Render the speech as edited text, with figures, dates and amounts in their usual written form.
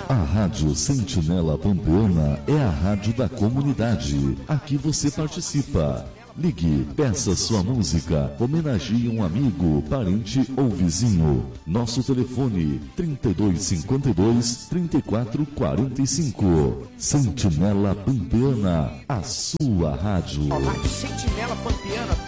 A Rádio Sentinela Pampeana é a rádio da comunidade. Aqui você participa. Ligue, peça sua música, homenageie um amigo, parente ou vizinho. Nosso telefone 3252-3445. Sentinela Pampeana, a sua rádio. A Rádio Sentinela Pampeana.